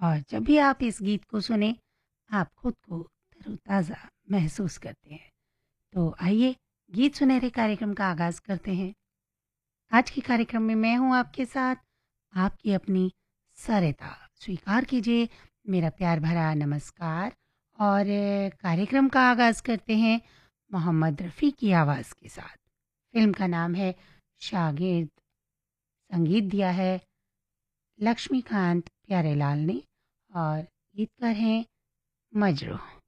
और जब भी आप इस गीत को सुने, आप खुद को तरोताज़ा महसूस करते हैं। तो आइए गीत सुनहरे कार्यक्रम का आगाज़ करते हैं। आज के कार्यक्रम में मैं हूँ आपके साथ, आपकी अपनी सरिता। स्वीकार कीजिए मेरा प्यार भरा नमस्कार और कार्यक्रम का आगाज़ करते हैं मोहम्मद रफ़ी की आवाज़ के साथ। फ़िल्म का नाम है शागिर्द, संगीत दिया है लक्ष्मीकांत प्यारेलाल ने और गीतकार हैं मजरूह।